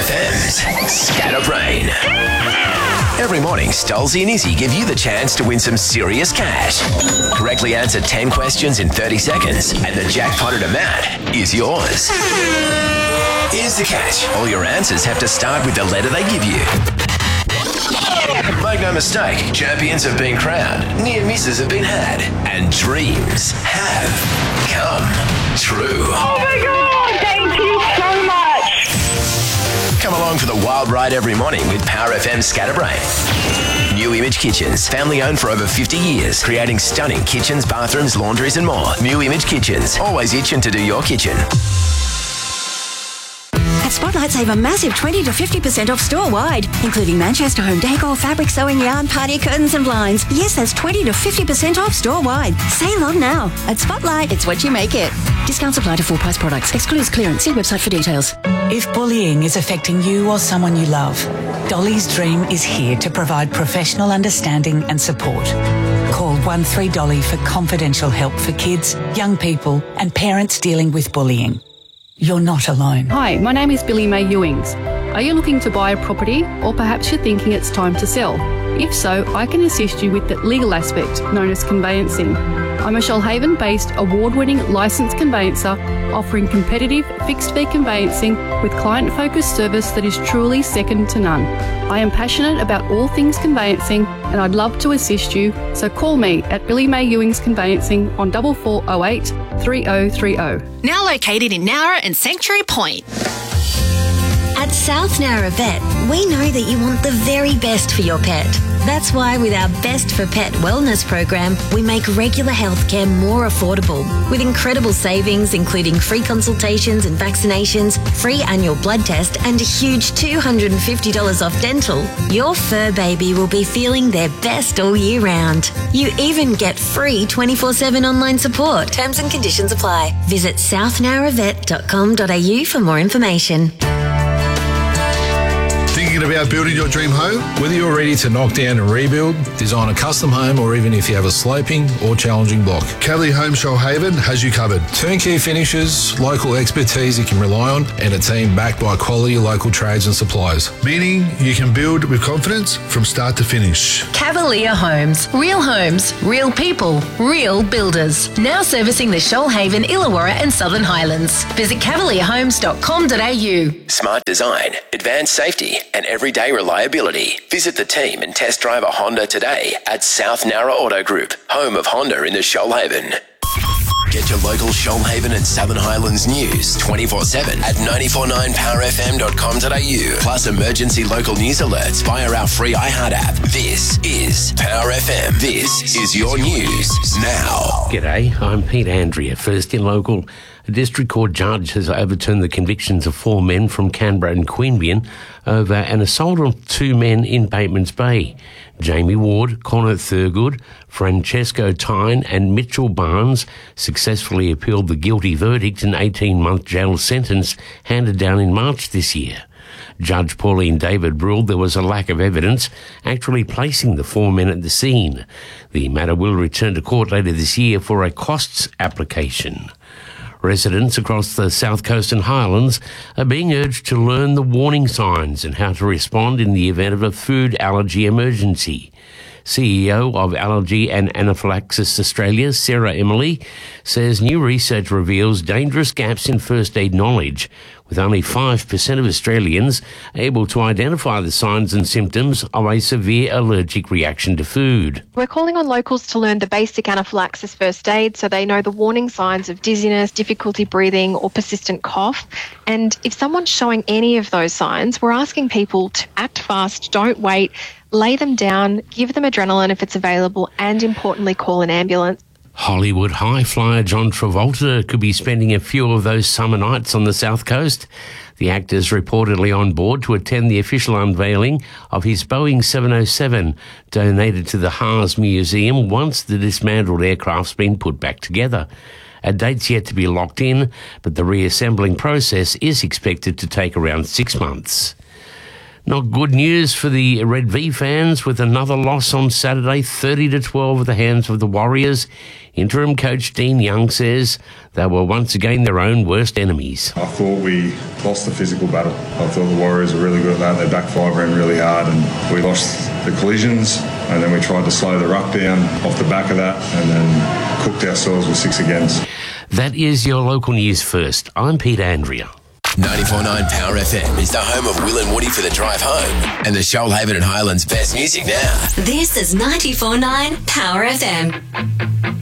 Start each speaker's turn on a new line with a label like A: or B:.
A: FM's Scatterbrain. Every morning, Stolzy and Izzy give you the chance to win some serious cash. Correctly answer 10 questions in 30 seconds, and the jackpot amount is yours. Here's the catch. All your answers have to start with the letter they give you. Make no mistake, champions have been crowned, near misses have been had, and dreams have come true.
B: Oh my God, thank you so much.
A: Come along for the wild ride every morning with Power FM Scatterbrain. New Image Kitchens, family owned for over 50 years, creating stunning kitchens, bathrooms, laundries and more. New Image Kitchens, always itching to do your kitchen.
C: At Spotlight, save a massive 20 to 50% off store-wide, including Manchester home decor, fabric, sewing yarn, party curtains and blinds. Yes, that's 20 to 50% off store-wide. Save on now. At Spotlight, it's what you make it. Discounts apply to full-price products. Excludes clearance. See website for details.
D: If bullying is affecting you or someone you love, Dolly's Dream is here to provide professional understanding and support. Call 13Dolly for confidential help for kids, young people and parents dealing with bullying. You're not alone.
E: Hi, my name is Billy May Ewings. Are you looking to buy a property, or perhaps you're thinking it's time to sell? If so, I can assist you with the legal aspect known as conveyancing. I'm a Shoalhaven-based award-winning licensed conveyancer offering competitive fixed-fee conveyancing with client-focused service that is truly second to none. I am passionate about all things conveyancing and I'd love to assist you, so call me at Billy May Ewings Conveyancing on 4408 3030.
F: Now located in Nowra and Sanctuary Point.
C: At South Nowra Vet, we know that you want the very best for your pet. That's why with our Best for Pet wellness program, we make regular healthcare more affordable with incredible savings, including free consultations and vaccinations, free annual blood test, and a huge $250 off dental. Your fur baby will be feeling their best all year round. You even get free 24/7 online support. Terms and conditions apply. Visit southnowravet.com.au for more information.
G: Thinking about building your dream home?
H: Whether you're ready to knock down and rebuild, design a custom home, or even if you have a sloping or challenging block,
G: Cavalier Home Shoalhaven has you covered.
H: turnkey finishes, local expertise you can rely on, and a team backed by quality local trades and suppliers.
G: Meaning you can build with confidence from start to finish.
F: Cavalier Homes. Real people, real builders. Now servicing the Shoalhaven, Illawarra and Southern Highlands. Visit cavalierhomes.com.au.
A: Smart design, advanced safety and everyday reliability. Visit the team and test drive a Honda today at South Nowra Auto Group, home of Honda in the Shoalhaven. Get your local Shoalhaven and Southern Highlands news 24/7 at 949powerfm.com.au. Plus emergency local news alerts via our free iHeart app. This is Power FM. This is your news now.
I: G'day, I'm Pete Andrea, first in local. A district court judge has overturned the convictions of 4 men from Canberra and Queanbeyan over an assault on 2 men in Batemans Bay. Jamie Ward, Connor Thurgood, Francesco Tyne and Mitchell Barnes successfully appealed the guilty verdict and 18-month jail sentence handed down in March this year. Judge Pauline David ruled there was a lack of evidence actually placing the 4 men at the scene. The matter will return to court later this year for a costs application. Residents across the South Coast and Highlands are being urged to learn the warning signs and how to respond in the event of a food allergy emergency. CEO of Allergy and Anaphylaxis Australia, Sarah Emily, says new research reveals dangerous gaps in first aid knowledge, with only 5% of Australians able to identify the signs and symptoms of a severe allergic reaction to food.
J: We're calling on locals to learn the basic anaphylaxis first aid so they know the warning signs of dizziness, difficulty breathing or persistent cough. And if someone's showing any of those signs, we're asking people to act fast, don't wait, lay them down, give them adrenaline if it's available, and importantly, call an ambulance.
I: Hollywood high flyer John Travolta could be spending a few of those summer nights on the South Coast. The actor's reportedly on board to attend the official unveiling of his Boeing 707, donated to the Haas Museum once the dismantled aircraft's been put back together. A date's yet to be locked in, but the reassembling process is expected to take around 6 months. Not good news for the Red V fans with another loss on Saturday, 30-12 at the hands of the Warriors. Interim coach Dean Young says they were once again their own worst enemies.
K: I thought we lost the physical battle. I thought the Warriors were really good at that. They backed 5 in really hard and we lost the collisions, and then we tried to slow the ruck down off the back of that and then cooked ourselves with 6 against.
I: That is your local news first. I'm Peter Andrea.
A: 94.9 Power FM is the home of Will and Woody for the drive home and the Shoalhaven and Highlands best music now.
C: This is 94.9 Power FM.